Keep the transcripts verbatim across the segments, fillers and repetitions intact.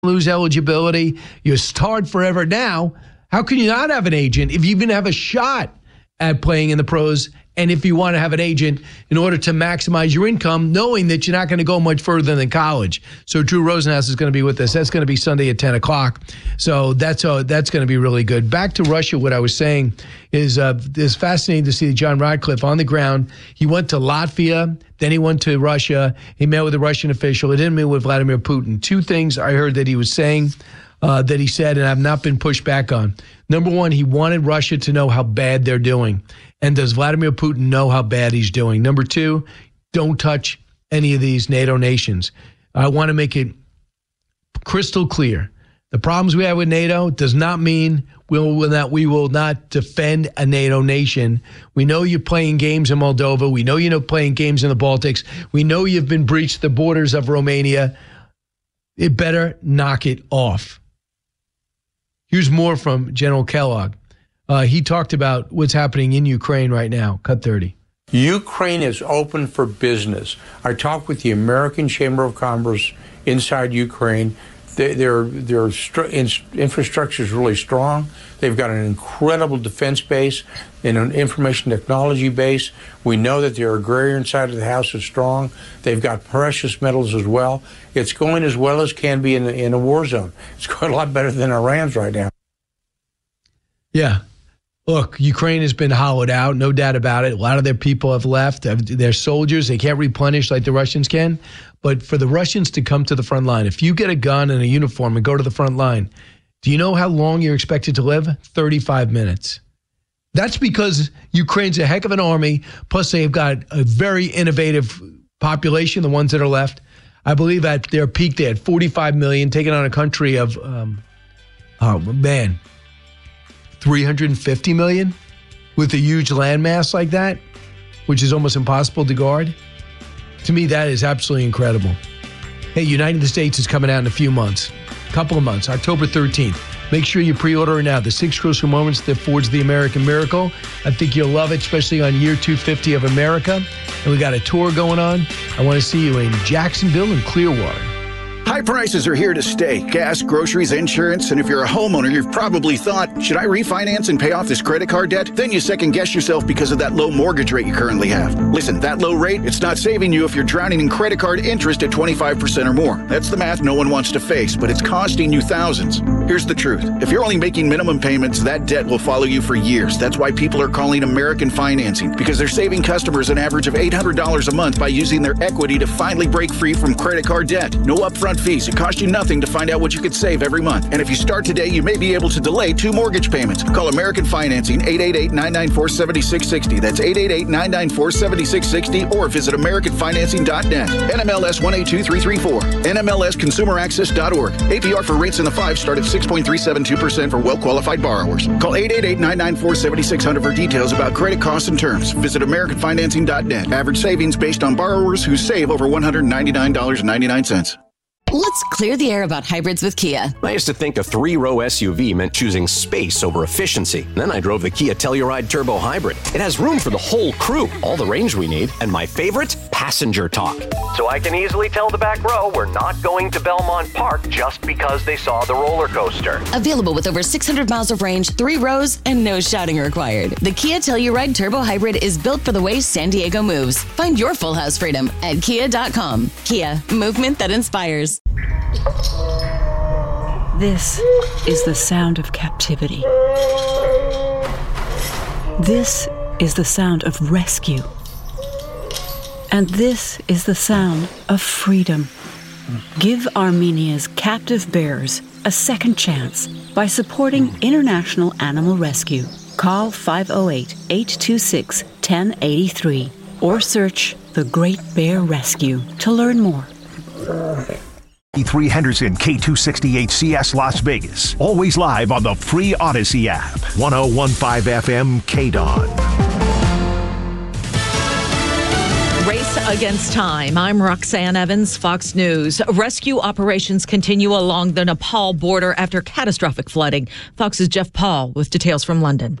lose eligibility. You're starred forever. Now, how can you not have an agent if you even have a shot at playing in the pros? And if you want to have an agent in order to maximize your income, knowing that you're not going to go much further than college. So Drew Rosenhaus is going to be with us. That's going to be Sunday at ten o'clock. So that's uh, that's going to be really good. Back to Russia, what I was saying is uh, it's fascinating to see John Radcliffe on the ground. He went to Latvia, then he went to Russia. He met with a Russian official. He didn't meet with Vladimir Putin. Two things I heard that he was saying, uh, that he said, and I've not been pushed back on. Number one, he wanted Russia to know how bad they're doing. And does Vladimir Putin know how bad he's doing? Number two, don't touch any of these NATO nations. I want to make it crystal clear. The problems we have with NATO does not mean we'll, we'll not, we will not defend a NATO nation. We know you're playing games in Moldova. We know you're playing games in the Baltics. We know you've been breached the borders of Romania. It better knock it off. Here's more from General Kellogg. Uh, he talked about what's happening in Ukraine right now. Cut thirty. Ukraine is open for business. I talked with the American Chamber of Commerce inside Ukraine. They, their their stru- infrastructure is really strong. They've got an incredible defense base and an information technology base. We know that their agrarian side of the house is strong. They've got precious metals as well. It's going as well as can be in, in a war zone. It's going a lot better than Iran's right now. Yeah. Look, Ukraine has been hollowed out, no doubt about it. A lot of their people have left. Their soldiers, they can't replenish like the Russians can. But for the Russians to come to the front line, if you get a gun and a uniform and go to the front line, do you know how long you're expected to live? thirty-five minutes. That's because Ukraine's a heck of an army, plus they've got a very innovative population, the ones that are left. I believe at their peak they had forty-five million, taking on a country of, um, oh man, three hundred fifty million with a huge landmass like that, which is almost impossible to guard. To me, that is absolutely incredible. Hey, United States is coming out in a few months, a couple of months, October thirteenth. Make sure you pre-order it now. The six crucial moments that forge the American miracle. I think you'll love it, especially on year two fifty of America. And we got a tour going on. I want to see you in Jacksonville and Clearwater. High prices are here to stay. Gas, groceries, insurance, and if you're a homeowner, you've probably thought, should I refinance and pay off this credit card debt? Then you second guess yourself because of that low mortgage rate you currently have. Listen, that low rate, it's not saving you if you're drowning in credit card interest at twenty-five percent or more. That's the math no one wants to face, but it's costing you thousands. Here's the truth. If you're only making minimum payments, that debt will follow you for years. That's why people are calling American Financing, because they're saving customers an average of eight hundred dollars a month by using their equity to finally break free from credit card debt. No upfront fees. It costs you nothing to find out what you could save every month. And if you start today, you may be able to delay two mortgage payments. Call American Financing, eight eight eight, nine nine four, seven six six zero. That's eight eight eight, nine nine four, seven six six zero, or visit american financing dot net. N M L S one eight two three three four. N M L S consumer access dot org. A P R for rates in the five start at six point three seven two percent for well-qualified borrowers. Call eight eight eight, nine nine four, seven six zero zero for details about credit costs and terms. Visit american financing dot net. Average savings based on borrowers who save over one hundred ninety-nine dollars and ninety-nine cents. Let's clear the air about hybrids with Kia. I used to think a three-row S U V meant choosing space over efficiency. Then I drove the Kia Telluride Turbo Hybrid. It has room for the whole crew, all the range we need, and my favorite, passenger talk. So I can easily tell the back row we're not going to Belmont Park just because they saw the roller coaster. Available with over six hundred miles of range, three rows, and no shouting required. The Kia Telluride Turbo Hybrid is built for the way San Diego moves. Find your full house freedom at kia dot com. Kia, movement that inspires. This is the sound of captivity. This is the sound of rescue. And this is the sound of freedom. Give Armenia's captive bears a second chance by supporting International Animal Rescue. Call five oh eight, eight two six, one oh eight three or search The Great Bear Rescue to learn more. three Henderson, K two sixty-eight C S Las Vegas. Always live on the free Odyssey app. one oh one point five F M K D O N. Race against time. I'm Roxanne Evans, Fox News. Rescue operations continue along the Nepal border after catastrophic flooding. Fox's Jeff Paul with details from London.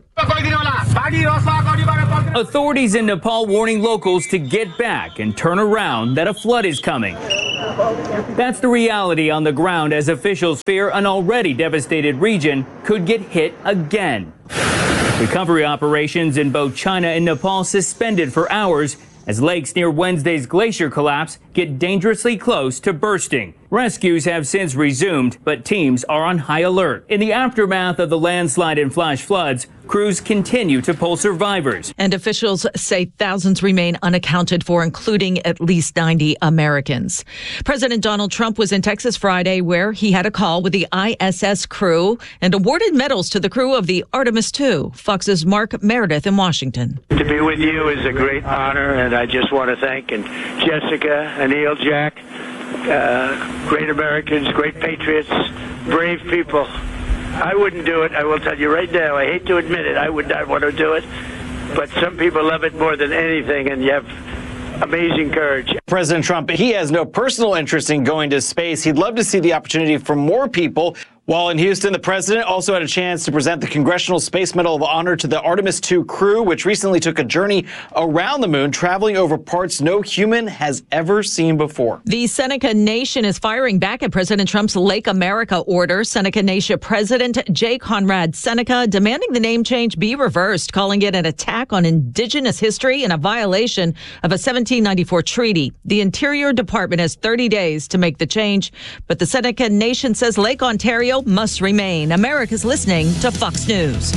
Authorities in Nepal warning locals to get back and turn around that a flood is coming. That's the reality on the ground as officials fear an already devastated region could get hit again. Recovery operations in both China and Nepal suspended for hours as lakes near Wednesday's glacier collapse get dangerously close to bursting. Rescues have since resumed, but teams are on high alert. In the aftermath of the landslide and flash floods, crews continue to pull survivors. And officials say thousands remain unaccounted for, including at least ninety Americans. President Donald Trump was in Texas Friday, where he had a call with the I S S crew and awarded medals to the crew of the Artemis two. Fox's Mark Meredith in Washington. To be with you is a great honor, and I just want to thank and Jessica, Anil, Jack, uh, great Americans, great patriots, brave people. I wouldn't do it. I will tell you right now. I hate to admit it. I would not want to do it. But some people love it more than anything, and you have amazing courage. President Trump, he has no personal interest in going to space. He'd love to see the opportunity for more people. While in Houston, the president also had a chance to present the Congressional Space Medal of Honor to the Artemis two crew, which recently took a journey around the moon, traveling over parts no human has ever seen before. The Seneca Nation is firing back at President Trump's Lake America order. Seneca Nation President J. Conrad Seneca demanding the name change be reversed, calling it an attack on indigenous history and a violation of a seventeen ninety-four treaty. The Interior Department has thirty days to make the change, but the Seneca Nation says Lake Ontario must remain. America's listening to Fox News.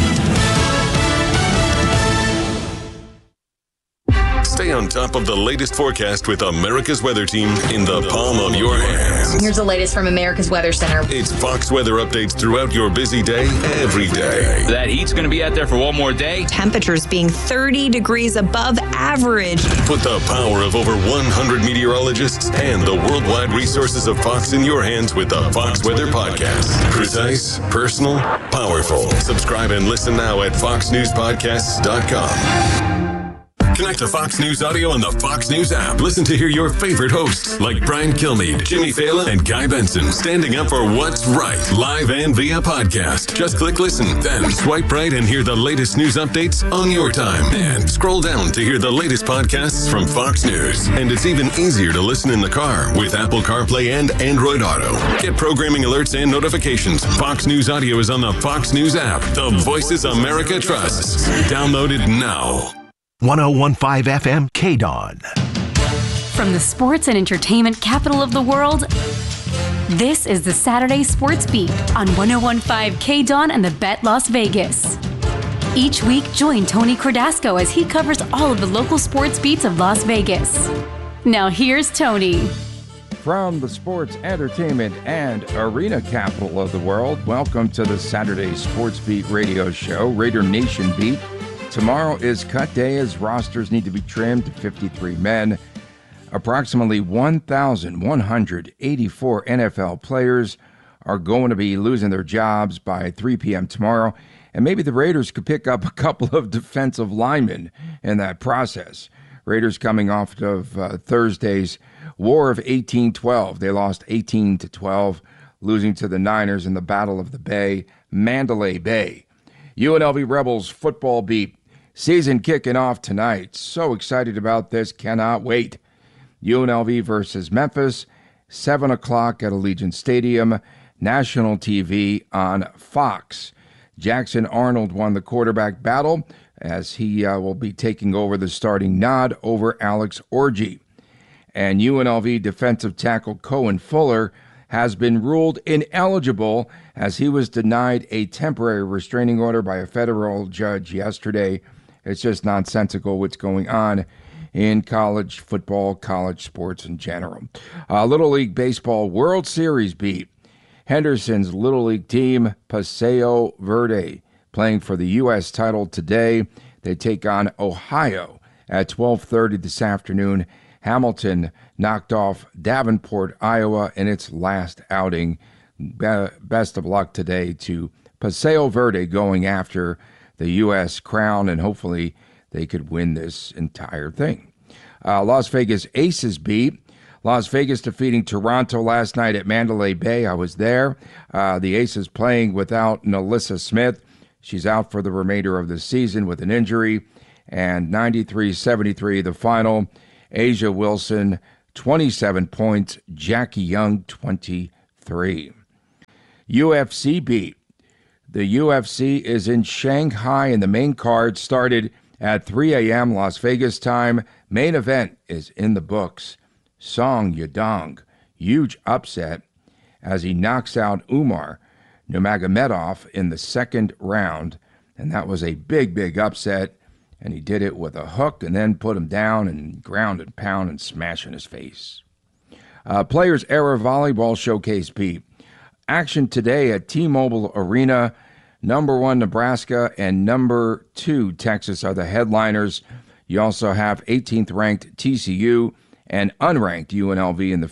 Stay on top of the latest forecast with America's Weather Team in the palm of your hands. Here's the latest from America's Weather Center. It's Fox weather updates throughout your busy day, every day. That heat's going to be out there for one more day. Temperatures being thirty degrees above average. Put the power of over one hundred meteorologists and the worldwide resources of Fox in your hands with the Fox Weather Podcast. Precise, personal, powerful. Subscribe and listen now at fox news podcasts dot com. Connect to Fox News Audio on the Fox News app. Listen to hear your favorite hosts like Brian Kilmeade, Jimmy Fallon, and Guy Benson standing up for what's right, live and via podcast. Just click listen, then swipe right and hear the latest news updates on your time. And scroll down to hear the latest podcasts from Fox News. And it's even easier to listen in the car with Apple CarPlay and Android Auto. Get programming alerts and notifications. Fox News Audio is on the Fox News app. The voices America trusts. Download it now. one oh one point five F M K D O N. From the sports and entertainment capital of the world, this is the Saturday Sports Beat on one oh one point five K D O N and the Bet Las Vegas. Each week, join Tony Cordasco as he covers all of the local sports beats of Las Vegas. Now here's Tony. From the sports, entertainment, and arena capital of the world, welcome to the Saturday Sports Beat radio show, Raider Nation Beat. Tomorrow is cut day as rosters need to be trimmed to fifty-three men. Approximately one thousand one hundred eighty-four N F L players are going to be losing their jobs by three p.m. tomorrow, and maybe the Raiders could pick up a couple of defensive linemen in that process. Raiders coming off of uh, Thursday's War of eighteen twelve. They lost eighteen to twelve, losing to the Niners in the Battle of the Bay, Mandalay Bay. U N L V Rebels football beat. Season kicking off tonight. So excited about this. Cannot wait. U N L V versus Memphis, seven o'clock at Allegiant Stadium. National T V on Fox. Jackson Arnold won the quarterback battle as he uh, will be taking over the starting nod over Alex Orji. And U N L V defensive tackle Cohen Fuller has been ruled ineligible as he was denied a temporary restraining order by a federal judge yesterday. It's just nonsensical what's going on in college football, college sports in general. Uh, Little League Baseball World Series beat. Henderson's Little League team, Paseo Verde, playing for the U S title today. They take on Ohio at twelve thirty this afternoon. Hamilton knocked off Davenport, Iowa, in its last outing. Be- best of luck today to Paseo Verde going after the U S crown, and hopefully they could win this entire thing. Uh, Las Vegas Aces beat. Las Vegas defeating Toronto last night at Mandalay Bay. I was there. Uh, the Aces playing without Nalissa Smith. She's out for the remainder of the season with an injury. And ninety-three seventy-three the final. Asia Wilson twenty-seven points. Jackie Young, twenty-three. U F C beat. The U F C is in Shanghai, and the main card started at three a.m. Las Vegas time. Main event is in the books. Song Yadong, huge upset as he knocks out Umar Nurmagomedov in the second round. And that was a big, big upset. And he did it with a hook and then put him down and ground and pound and smash in his face. Uh, Players Era Volleyball Showcase Pete. Action today at T-Mobile Arena. Number one, Nebraska, and number two, Texas are the headliners. You also have eighteenth ranked T C U and unranked U N L V in the